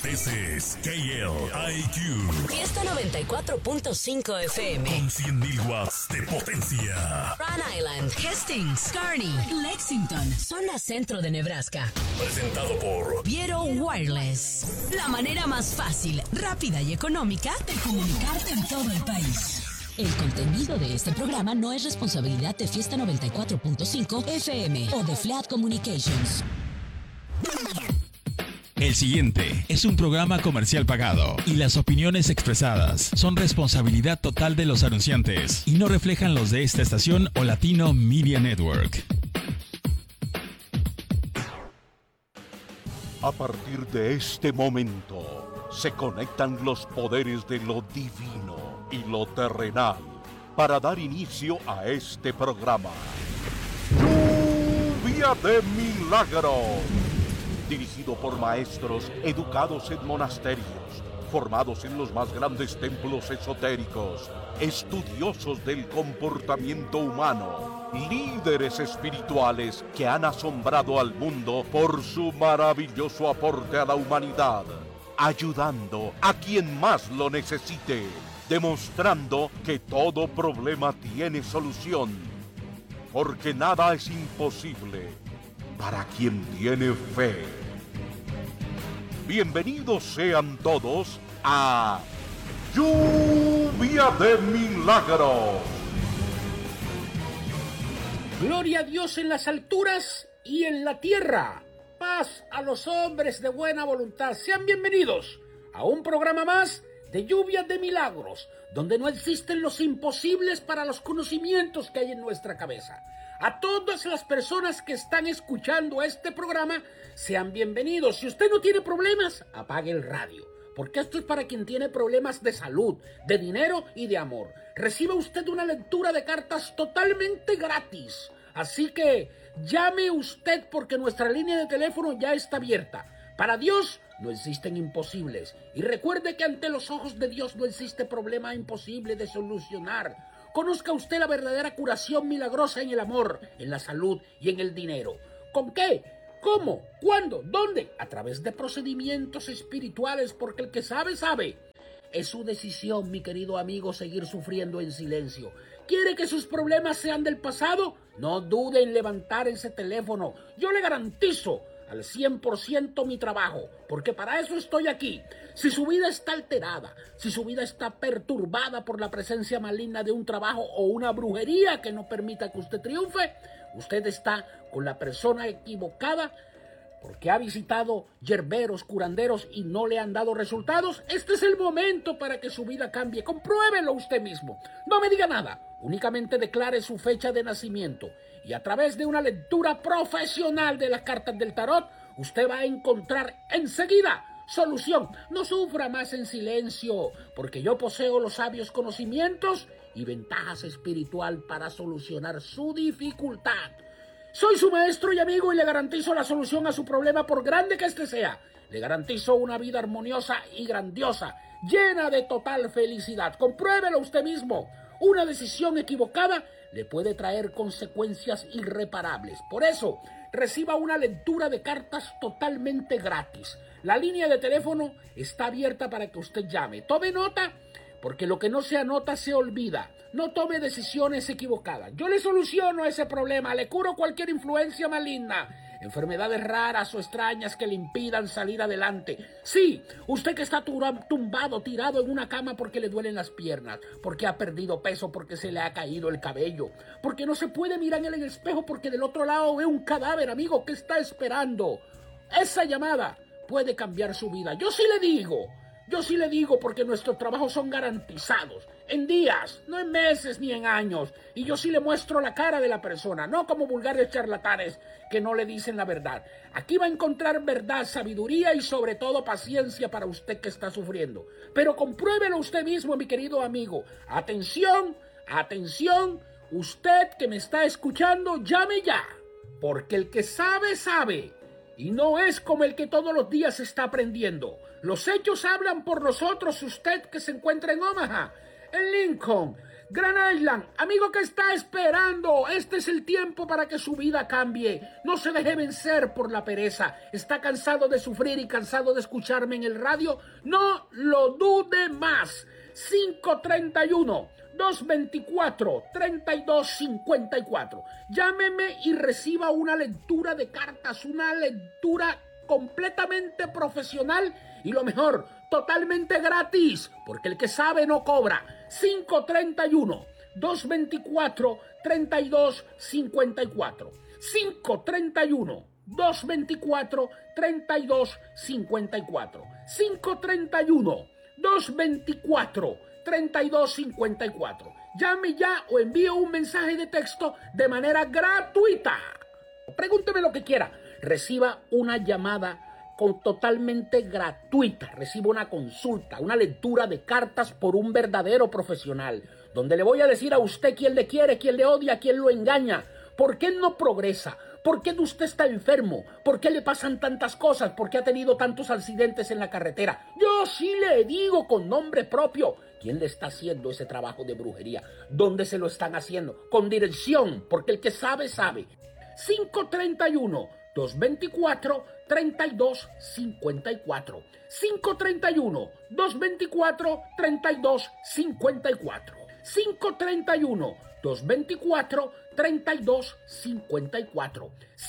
This is KLIQ. Fiesta 94.5 FM. Con 100.000 watts de potencia. Rhode Island, Hastings, Kearney, Lexington, zona centro de Nebraska. Presentado por Viero Wireless. La manera más fácil, rápida y económica de comunicarte en todo el país. El contenido de este programa no es responsabilidad de Fiesta 94.5 FM o de Flat Communications. El siguiente es un programa comercial pagado y las opiniones expresadas son responsabilidad total de los anunciantes y no reflejan los de esta estación o Latino Media Network. A partir de este momento se conectan los poderes de lo divino y lo terrenal para dar inicio a este programa. Lluvia de Milagros. Dirigido por maestros educados en monasterios, formados en los más grandes templos esotéricos, estudiosos del comportamiento humano, líderes espirituales que han asombrado al mundo por su maravilloso aporte a la humanidad, ayudando a quien más lo necesite, demostrando que todo problema tiene solución, porque nada es imposible para quien tiene fe. Bienvenidos sean todos a Lluvia de Milagros. Gloria a Dios en las alturas y en la tierra. Paz a los hombres de buena voluntad. Sean bienvenidos a un programa más de Lluvia de Milagros, donde no existen los imposibles para los conocimientos que hay en nuestra cabeza. A todas las personas que están escuchando este programa, sean bienvenidos. Si usted no tiene problemas, apague el radio, porque esto es para quien tiene problemas de salud, de dinero y de amor. Reciba usted una lectura de cartas totalmente gratis. Así que llame usted porque nuestra línea de teléfono ya está abierta. Para Dios no existen imposibles. Y recuerde que ante los ojos de Dios no existe problema imposible de solucionar. Conozca usted la verdadera curación milagrosa en el amor, en la salud y en el dinero. ¿Con qué? ¿Cómo? ¿Cuándo? ¿Dónde? A través de procedimientos espirituales, porque el que sabe, sabe. Es su decisión, mi querido amigo, seguir sufriendo en silencio. ¿Quiere que sus problemas sean del pasado? No dude en levantar ese teléfono. Yo le garantizo al 100% mi trabajo, porque para eso estoy aquí. Si su vida está alterada, si su vida está perturbada por la presencia maligna de un trabajo o una brujería que no permita que usted triunfe, usted está con la persona equivocada, porque ha visitado yerberos, curanderos y no le han dado resultados. Este es el momento para que su vida cambie. Compruébelo usted mismo. No me diga nada. Únicamente declare su fecha de nacimiento y a través de una lectura profesional de las cartas del tarot, usted va a encontrar enseguida solución. No sufra más en silencio, porque yo poseo los sabios conocimientos y ventajas espiritual para solucionar su dificultad. Soy su maestro y amigo y le garantizo la solución a su problema por grande que este sea. Le garantizo una vida armoniosa y grandiosa, llena de total felicidad. Compruébelo usted mismo. Una decisión equivocada le puede traer consecuencias irreparables. Por eso, reciba una lectura de cartas totalmente gratis. La línea de teléfono está abierta para que usted llame. Tome nota, porque lo que no se anota se olvida. No tome decisiones equivocadas. Yo le soluciono ese problema, le curo cualquier influencia maligna, enfermedades raras o extrañas que le impidan salir adelante. Sí, usted que está tumbado, tirado en una cama porque le duelen las piernas, porque ha perdido peso, porque se le ha caído el cabello, porque no se puede mirar en el espejo porque del otro lado ve un cadáver, amigo, que está esperando. Esa llamada puede cambiar su vida. Yo sí le digo porque nuestros trabajos son garantizados, en días, no en meses ni en años, y yo sí le muestro la cara de la persona, no como vulgares charlatanes que no le dicen la verdad. Aquí va a encontrar verdad, sabiduría y sobre todo paciencia para usted que está sufriendo. Pero compruébelo usted mismo, mi querido amigo. Atención, atención, usted que me está escuchando, llame ya, porque el que sabe, sabe. Y no es como el que todos los días está aprendiendo. Los hechos hablan por nosotros. Usted que se encuentra en Omaha, en Lincoln, Gran Island, amigo que está esperando, este es el tiempo para que su vida cambie. No se deje vencer por la pereza. ¿Está cansado de sufrir y cansado de escucharme en el radio? No lo dude más. 531-224-3254. Llámeme y reciba una lectura de cartas, una lectura completamente profesional y lo mejor, totalmente gratis, porque el que sabe no cobra. 531-224-3254. 531-224-3254. 531-224-3254. Llame ya o envíe un mensaje de texto de manera gratuita. Pregúnteme lo que quiera. Reciba una llamada totalmente gratuita. Reciba una consulta, una lectura de cartas por un verdadero profesional, donde le voy a decir a usted quién le quiere, quién le odia, quién lo engaña, por qué no progresa, por qué usted está enfermo, por qué le pasan tantas cosas, por qué ha tenido tantos accidentes en la carretera. Yo sí le digo con nombre propio quién le está haciendo ese trabajo de brujería, dónde se lo están haciendo, con dirección, porque el que sabe, sabe. 531-224-3254. 531-224-3254. 531-224-3254.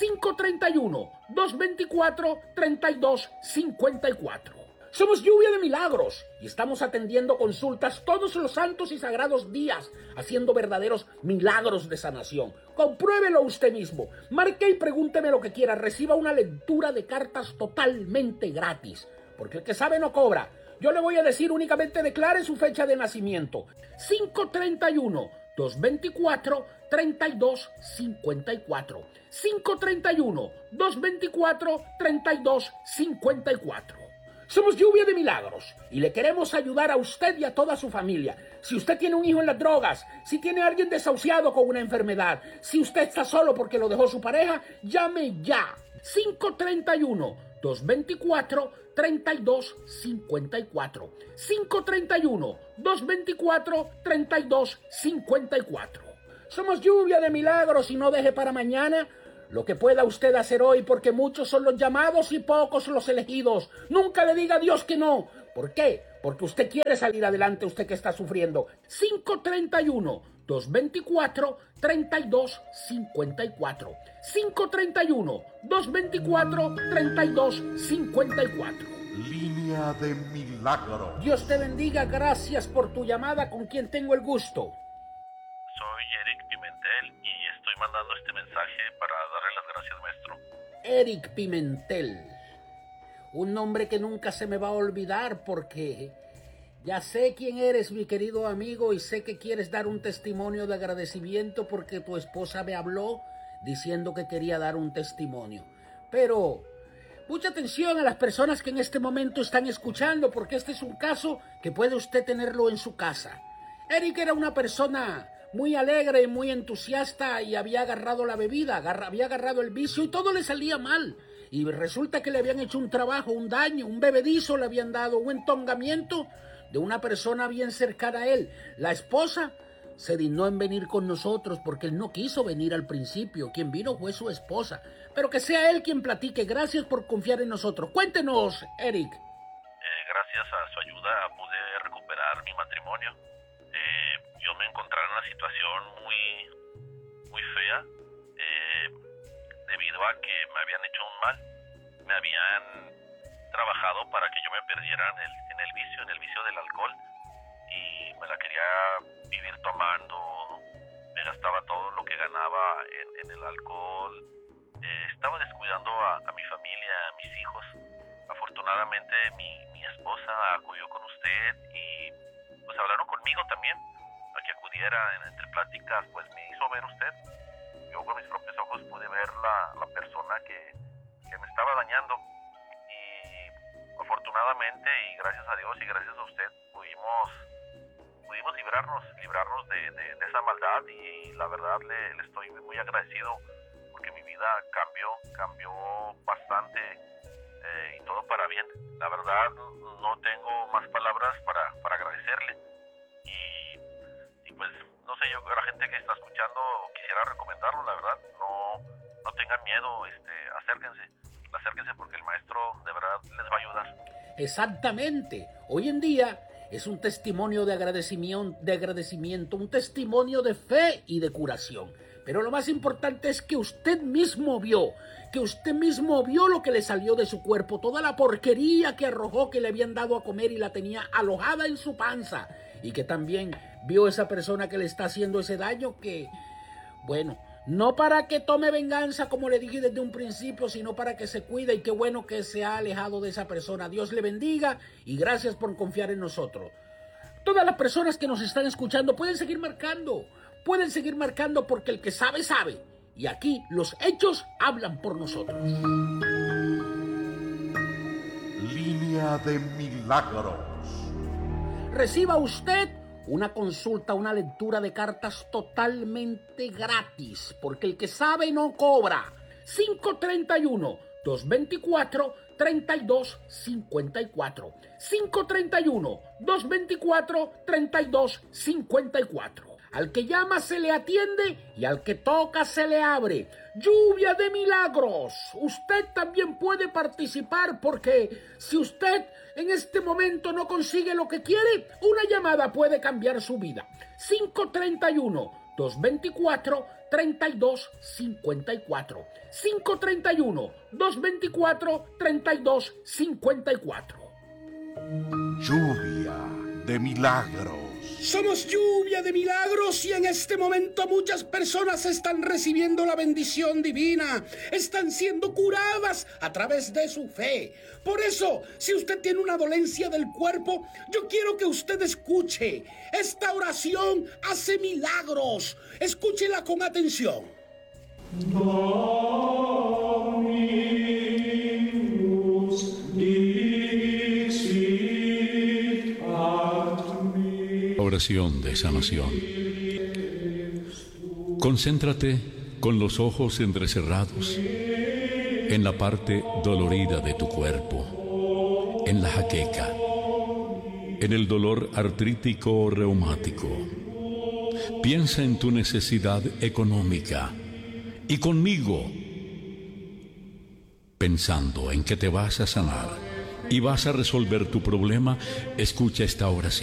531-224-3254. Somos Lluvia de Milagros y estamos atendiendo consultas todos los santos y sagrados días, haciendo verdaderos milagros de sanación. Compruébelo usted mismo. Marque y pregúnteme lo que quiera. Reciba una lectura de cartas totalmente gratis, porque el que sabe no cobra. Yo le voy a decir únicamente declare su fecha de nacimiento. 531-224-3254. 531-224-3254. Somos Lluvia de Milagros y le queremos ayudar a usted y a toda su familia. Si usted tiene un hijo en las drogas, si tiene a alguien desahuciado con una enfermedad, si usted está solo porque lo dejó su pareja, llame ya. 531-224-3254. 531-224-3254. Somos Lluvia de Milagros y no deje para mañana lo que pueda usted hacer hoy, porque muchos son los llamados y pocos los elegidos. Nunca le diga a Dios que no. ¿Por qué? Porque usted quiere salir adelante, usted que está sufriendo. 531-224-3254. 531-224-3254. Línea de Milagro. Dios te bendiga, gracias por tu llamada. ¿Con quién tengo el gusto? Soy Eric Pimentel y estoy mandando este mensaje para darle las gracias, maestro. Eric Pimentel. Un nombre que nunca se me va a olvidar porque ya sé quién eres, mi querido amigo, y sé que quieres dar un testimonio de agradecimiento porque tu esposa me habló diciendo que quería dar un testimonio. Pero mucha atención a las personas que en este momento están escuchando, porque este es un caso que puede usted tenerlo en su casa. Eric era una persona muy alegre y muy entusiasta y había agarrado la bebida, había agarrado el vicio y todo le salía mal. Y resulta que le habían hecho un trabajo, un daño, un bebedizo le habían dado, un entongamiento de una persona bien cercana a él. La esposa se dignó en venir con nosotros porque él no quiso venir al principio. Quien vino fue su esposa. Pero que sea él quien platique. Gracias por confiar en nosotros. Cuéntenos, Eric. Gracias a su ayuda pude recuperar mi matrimonio. Yo me encontraba en una situación muy fea debido a que me habían hecho un mal. Me habían trabajado para que yo me perdiera en el vicio del alcohol, y me la quería vivir tomando. Me gastaba todo lo que ganaba en el alcohol. Estaba descuidando a mi familia, a mis hijos. Afortunadamente mi esposa acudió con usted y pues hablaron conmigo también a que acudiera. Entre pláticas pues me hizo ver usted. Yo con mis propios ojos pude ver la persona que me estaba dañando, y afortunadamente y gracias a Dios y gracias a usted pudimos librarnos de esa maldad, y la verdad le estoy muy agradecido porque mi vida cambió bastante, y todo para bien. La verdad no tengo más palabras para agradecerle, y pues escuchando, quisiera recomendarlo, la verdad. No tengan miedo, acérquense porque el maestro de verdad les va a ayudar. Exactamente. Hoy en día es un testimonio de agradecimiento, un testimonio de fe y de curación. Pero lo más importante es que usted mismo vio lo que le salió de su cuerpo, toda la porquería que arrojó, que le habían dado a comer y la tenía alojada en su panza. Y que también vio esa persona que le está haciendo ese daño que, bueno, no para que tome venganza, como le dije desde un principio, sino para que se cuide, y qué bueno que se ha alejado de esa persona. Dios le bendiga y gracias por confiar en nosotros. Todas las personas que nos están escuchando pueden seguir marcando porque el que sabe, sabe. Y aquí los hechos hablan por nosotros. Línea de Milagros. Reciba usted una consulta, una lectura de cartas totalmente gratis, porque el que sabe no cobra. 531-224-3254. 531-224-3254. Al que llama se le atiende y al que toca se le abre. Lluvia de milagros. Usted también puede participar porque si usted en este momento no consigue lo que quiere, una llamada puede cambiar su vida. 531-224-3254. 531-224-3254. Lluvia de milagros. Somos Lluvia de Milagros y en este momento muchas personas están recibiendo la bendición divina, están siendo curadas a través de su fe. Por eso, si usted tiene una dolencia del cuerpo, yo quiero que usted escuche. Esta oración hace milagros. Escúchela con atención. Oración de sanación. Concéntrate con los ojos entrecerrados en la parte dolorida de tu cuerpo, en la jaqueca, en el dolor artrítico o reumático. Piensa en tu necesidad económica y conmigo, pensando en que te vas a sanar y vas a resolver tu problema, escucha esta oración.